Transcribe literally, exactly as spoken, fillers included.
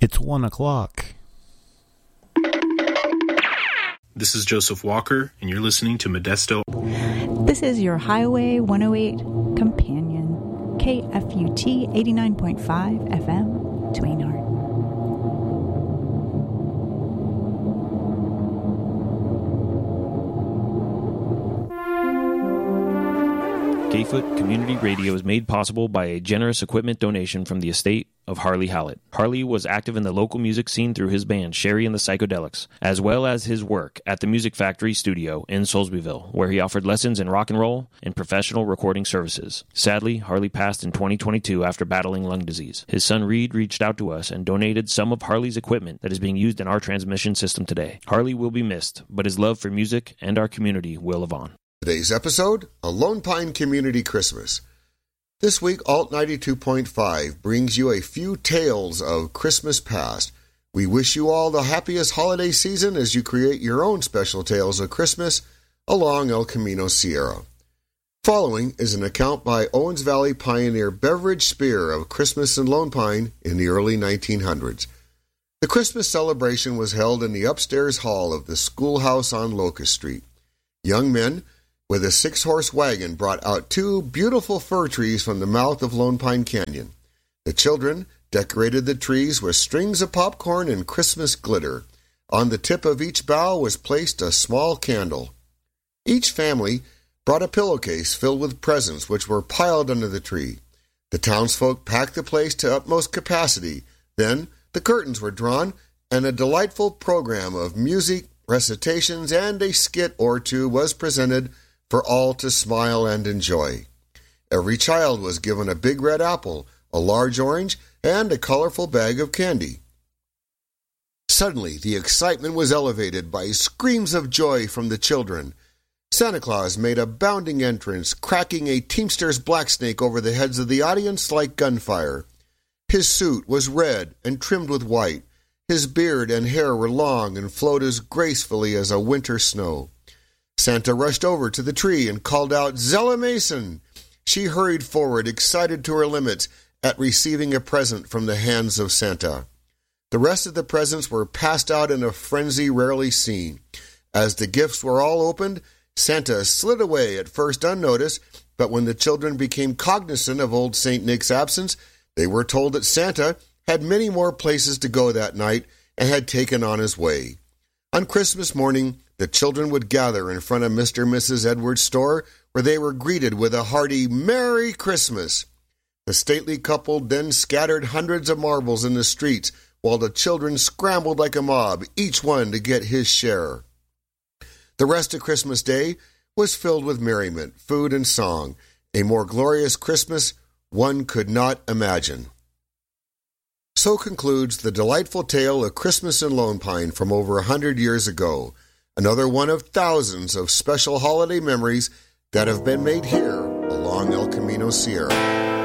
It's one o'clock. This is Joseph Walker, and you're listening to Modesto. This is your Highway one oh eight companion, K F U T eighty-nine point five F M, Twainhart. Gayfoot Community Radio is made possible by a generous equipment donation from the estate of Harley Hallett. Harley was active in the local music scene through his band Sherry and the Psychedelics, as well as his work at the Music Factory Studio in Soulsbyville, where he offered lessons in rock and roll and professional recording services. Sadly, Harley passed in twenty twenty-two after battling lung disease. His son Reed reached out to us and donated some of Harley's equipment that is being used in our transmission system today. Harley will be missed, but his love for music and our community will live on. Today's episode, A Lone Pine Community Christmas. This week, Alt ninety-two point five brings you a few tales of Christmas past. We wish you all the happiest holiday season as you create your own special tales of Christmas along El Camino Sierra. Following is an account by Owens Valley pioneer Beveridge Spear of Christmas in Lone Pine in the early nineteen hundreds. The Christmas celebration was held in the upstairs hall of the schoolhouse on Locust Street. Young men with a six-horse wagon brought out two beautiful fir trees from the mouth of Lone Pine Canyon. The children decorated the trees with strings of popcorn and Christmas glitter. On the tip of each bough was placed a small candle. Each family brought a pillowcase filled with presents which were piled under the tree. The townsfolk packed the place to utmost capacity. Then the curtains were drawn, and a delightful program of music, recitations, and a skit or two was presented for all to smile and enjoy. Every child was given a big red apple, a large orange, and a colorful bag of candy. Suddenly, the excitement was elevated by screams of joy from the children. Santa Claus made a bounding entrance, cracking a teamster's blacksnake over the heads of the audience like gunfire. His suit was red and trimmed with white. His beard and hair were long and flowed as gracefully as a winter snow. Santa rushed over to the tree and called out, "Zella Mason!" She hurried forward, excited to her limits at receiving a present from the hands of Santa. The rest of the presents were passed out in a frenzy rarely seen. As the gifts were all opened, Santa slid away, at first unnoticed, but when the children became cognizant of old Saint Nick's absence, they were told that Santa had many more places to go that night and had taken on his way. On Christmas morning, the children would gather in front of Mister and Missus Edwards' store, where they were greeted with a hearty "Merry Christmas." The stately couple then scattered hundreds of marbles in the streets, while the children scrambled like a mob, each one to get his share. The rest of Christmas Day was filled with merriment, food, and song. A more glorious Christmas one could not imagine. So concludes the delightful tale of Christmas in Lone Pine from over a hundred years ago. Another one of thousands of special holiday memories that have been made here along El Camino Sierra.